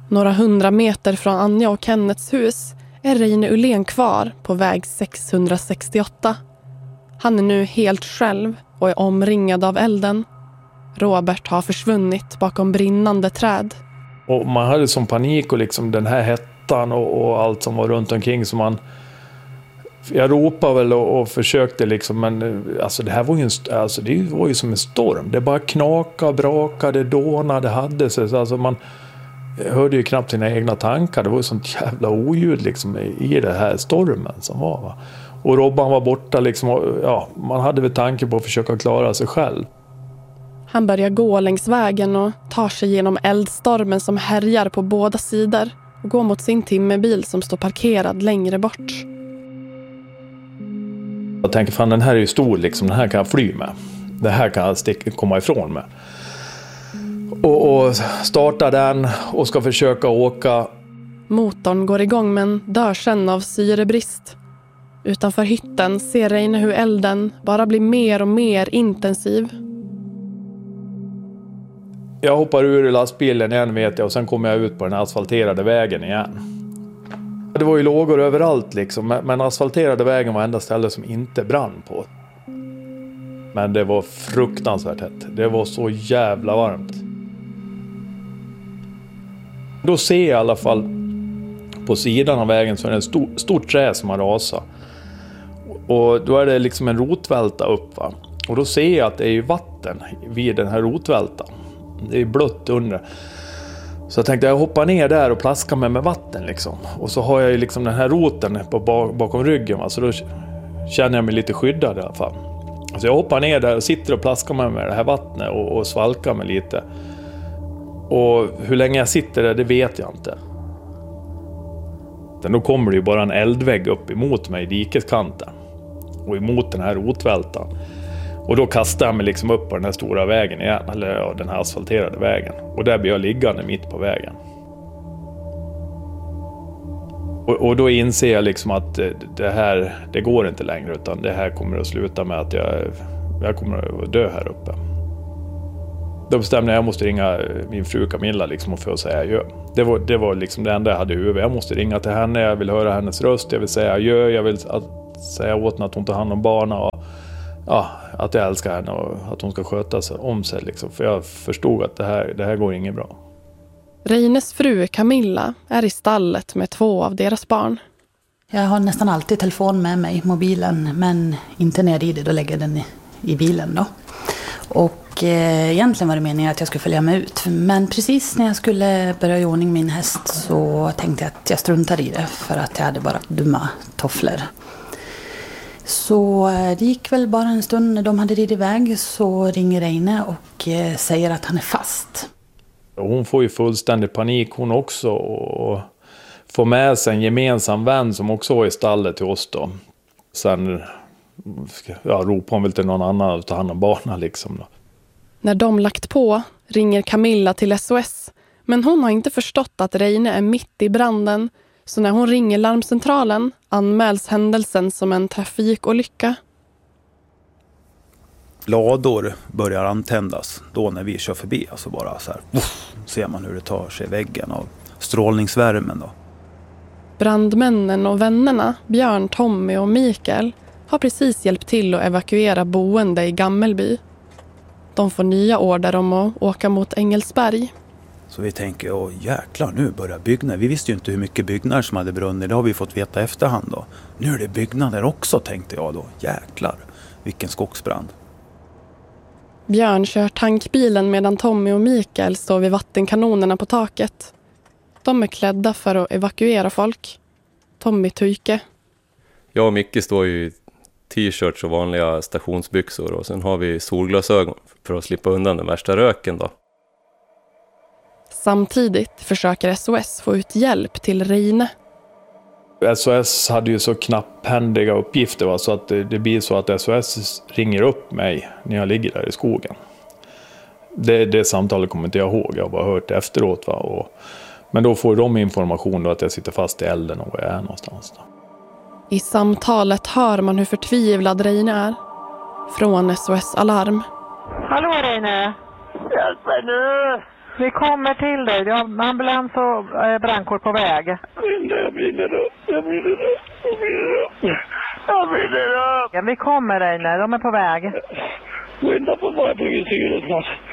Några 100 meter från Anja och Kennets hus är Reine Ullén kvar på väg 668. Han är nu helt själv och är omringad av elden. Robert har försvunnit bakom brinnande träd. Och man hade som panik och liksom den här hettan och allt som var runt omkring. Så jag ropade väl och försökte liksom, men alltså det här var ju det var ju som en storm. Det bara knakade, brakade, dånade, hade sig. Alltså man hörde ju knappt sina egna tankar. Det var ju sånt jävla oljud liksom i det här stormen som var. Va? Och Robban var borta liksom, och, ja, man hade väl tanke på att försöka klara sig själv. Han börjar gå längs vägen och tar sig genom eldstormen som härjar på båda sidor och går mot sin timmerbil som står parkerad längre bort. Jag tänker, fan den här är ju stor liksom, den här kan jag fly med. Det här kan jag komma ifrån med. Och starta den och ska försöka åka. Motorn går igång men dör sen av syrebrist. Utanför hytten ser Reine hur elden bara blir mer och mer intensiv. Jag hoppar ur lastbilen igen vet jag, och sen kommer jag ut på den asfalterade vägen igen. Det var ju lågor överallt liksom, men asfalterade vägen var enda stället som inte brann på. Men det var fruktansvärt hett. Det var så jävla varmt. Då ser jag i alla fall på sidan av vägen så är det en stort träd som har rasat. Och då är det liksom en rotvälta upp va. Och då ser jag att det är ju vatten vid den här rotvältan. Det är blött under. Så jag tänkte jag hoppar ner där och plaskar mig med vatten liksom. Och så har jag ju liksom den här roten bakom ryggen va. Så då känner jag mig lite skyddad i alla fall. Så jag hoppar ner där och sitter och plaskar mig med det här vattnet och svalkar mig lite. Och hur länge jag sitter där, det vet jag inte. Då kommer det ju bara en eldvägg upp emot mig i dikeskanten. Och emot den här rotvältan. Och då kastar jag mig liksom upp på den här stora vägen igen. Eller ja, den här asfalterade vägen. Och där blir jag liggande mitt på vägen. Och då inser jag liksom att det går inte längre. Utan det här kommer att sluta med att jag kommer att dö här uppe. Då bestämde jag måste ringa min fru Camilla liksom och för att säga adjö. Det var liksom det enda jag hade i huvudet. Jag måste ringa till henne, jag vill höra hennes röst, jag vill säga adjö, jag vill säga åt henne att hon tar hand om barnen och ja, att jag älskar henne och att hon ska sköta sig om sig liksom. För jag förstod att det här går inget bra. Reines fru Camilla är i stallet med 2 av deras barn. Jag har nästan alltid telefon med mig, mobilen, men inte när jag rider, då lägger jag den i bilen då. Och egentligen var det meningen att jag skulle följa med ut. Men precis när jag skulle börja i ordning min häst så tänkte jag att jag struntade i det. För att jag hade bara dumma tofflor. Så det gick väl bara en stund när de hade ridit iväg så ringer Reine och säger att han är fast. Hon får ju fullständig panik hon också och får med sig en gemensam vän som också var i stallet till oss då. Sen ropar hon väl till någon annan och tar hand om barnen liksom då. När de lagt på ringer Camilla till SOS. Men hon har inte förstått att Reine är mitt i branden. Så när hon ringer larmcentralen anmäls händelsen som en trafikolycka. Lador börjar antändas då när vi kör förbi. Alltså bara så här, ser man hur det tar sig i väggen av strålningsvärmen då. Brandmännen och vännerna, Björn, Tommy och Mikael, har precis hjälpt till att evakuera boende i Gammelby. De får nya order om att åka mot Engelsberg. Så vi tänker, jäklar, nu börjar byggnader. Vi visste ju inte hur mycket byggnader som hade brunnit. Det har vi fått veta efterhand då. Nu är det byggnader också, tänkte jag då. Jäklar, vilken skogsbrand. Björn kör tankbilen medan Tommy och Mikael står vid vattenkanonerna på taket. De är klädda för att evakuera folk. Tommy Tujke. Jag och Micke står ju i t-shirts och vanliga stationsbyxor. Och sen har vi solglasögon för att slippa undan den värsta röken då. Samtidigt försöker SOS få ut hjälp till Reine. SOS hade ju så knapphändiga uppgifter va? Så att det blir så att SOS ringer upp mig när jag ligger där i skogen. Det samtalet kommer inte jag ihåg, jag har bara hört efteråt va? Men då får de information då att jag sitter fast i elden och var jag är någonstans då. I samtalet hör man hur förtvivlad Reine är. Från SOS Alarm. Hallå Reine! Hjälp mig nu! Vi kommer till dig. Vi har ambulans och brandkår på väg. Jag brinner upp. Ja, vi kommer Reine. De är på väg. Skynda på bara på syret snart.